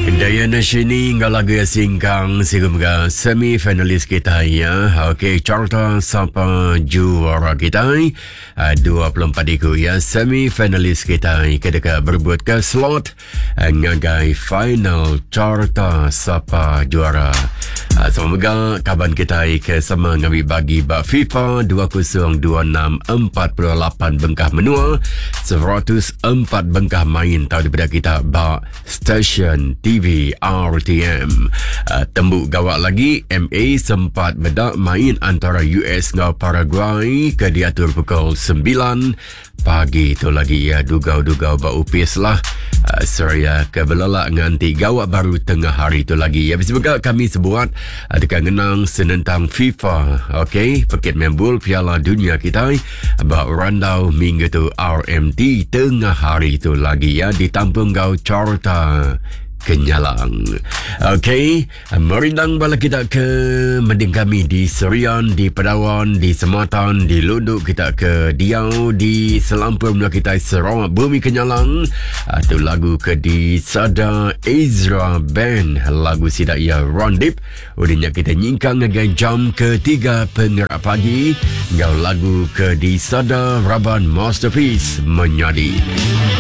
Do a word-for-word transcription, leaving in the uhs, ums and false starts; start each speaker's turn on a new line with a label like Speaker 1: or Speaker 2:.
Speaker 1: Daya nasyini ngau lagu ya singkang sehingga semi-finalis kita ya. Okey, carta siapa juara kita uh, dua puluh empat iku ya. Semi-finalis kita ketika berbuat ke slot uh, ngagai final carta siapa juara. Uh, semoga kaban kita ke sama ngawi bagi ba FIFA dua kosong dua enam empat lapan bengkah menua seratus empat bengkah main tahu daripada kita ba stesen T V R T M. Uh, tembuk gawak lagi, M A sempat bedak main antara U S dengan Paraguay ke diatur pukul sembilan pagi tu lagi ya. Dugau-dugau bau upis lah. Uh, Seraya kebelala nganti gawak baru tengah hari tu lagi ya. Semoga kami sebuat uh, dekat ngenang senentang FIFA. Okey, Pekit Membul Piala Dunia kita bak randau minggu tu R M T tengah hari tu lagi ya. Ditampung gau carta Kenyalang. Okey, merindang bala kita ke mending kami di Serian, di Pedawan, di Sematan, di Lunduk, kita ke Diau, di Selampur menua kita Sarawak Bumi Kenyalang. Itu lagu ke di Sada Ezra Band, lagu sidak ya Rondip. Udinya kita nyingkang dengan jam ketiga pengerak pagi. Ngau lagu ke di Sada Raban Masterpiece Menyadi.